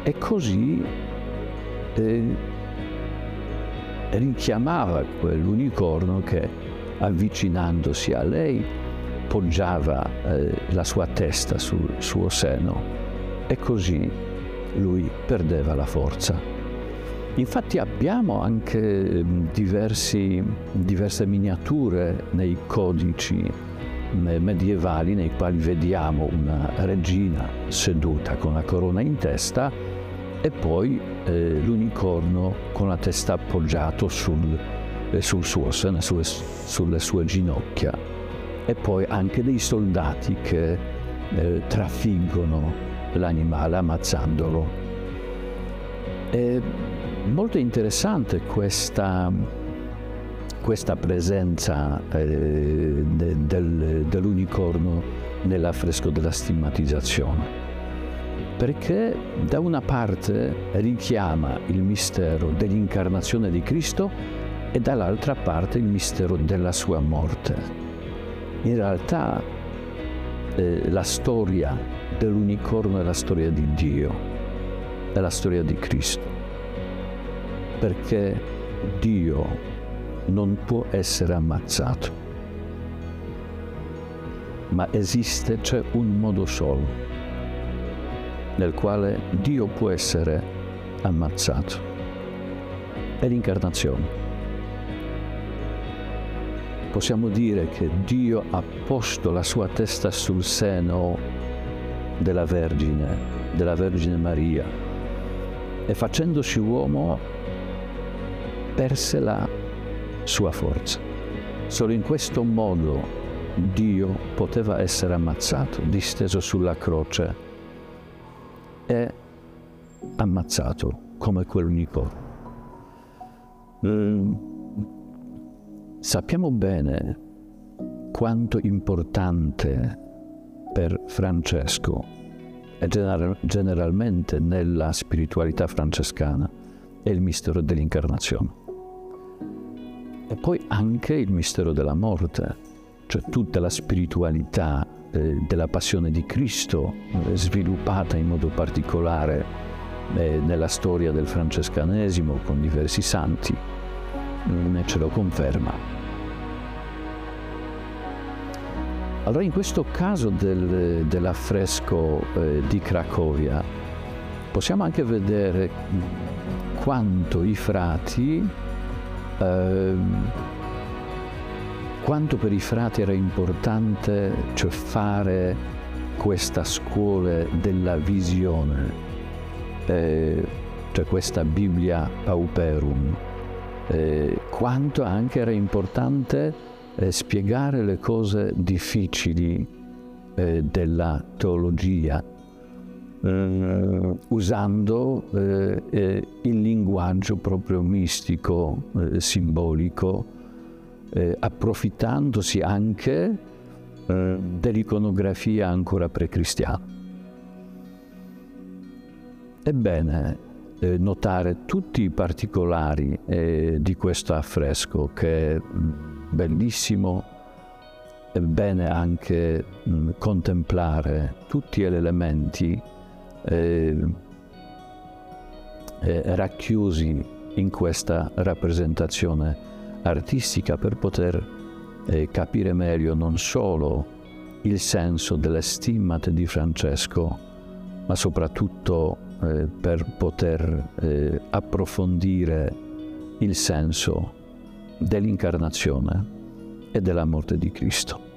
e così richiamava quell'unicorno che, avvicinandosi a lei, poggiava la sua testa sul suo seno, e così lui perdeva la forza. Infatti abbiamo anche diverse miniature nei codici medievali nei quali vediamo una regina seduta con la corona in testa e poi l'unicorno con la testa appoggiato sul suo seno, sulle sue ginocchia, e poi anche dei soldati che trafiggono l'animale ammazzandolo. È molto interessante questa presenza dell'unicorno nell'affresco della stigmatizzazione, perché da una parte richiama il mistero dell'incarnazione di Cristo e dall'altra parte il mistero della sua morte. In realtà la storia dell'unicorno è la storia di Dio, è la storia di Cristo, perché Dio non può essere ammazzato, ma c'è un modo solo nel quale Dio può essere ammazzato, è l'incarnazione. Possiamo dire che Dio ha posto la sua testa sul seno della Vergine Maria, e facendosi uomo perse la sua forza. Solo in questo modo Dio poteva essere ammazzato, disteso sulla croce e ammazzato come quell'unicorno. Sappiamo bene quanto importante per Francesco e generalmente nella spiritualità francescana è il mistero dell'incarnazione. E poi anche il mistero della morte, cioè tutta la spiritualità della passione di Cristo, sviluppata in modo particolare nella storia del francescanesimo con diversi santi, ce lo conferma. Allora, in questo caso dell'affresco di Cracovia possiamo anche vedere quanto i frati quanto per i frati era importante, cioè, fare questa scuola della visione, cioè questa Biblia Pauperum, quanto anche era importante spiegare le cose difficili della teologia, usando il linguaggio proprio mistico, simbolico, approfittandosi anche dell'iconografia ancora precristiana. È bene notare tutti i particolari di questo affresco, che è bellissimo. È bene anche contemplare tutti gli elementi racchiusi in questa rappresentazione artistica, per poter capire meglio non solo il senso delle stimmate di Francesco, ma soprattutto per poter approfondire il senso dell'incarnazione e della morte di Cristo.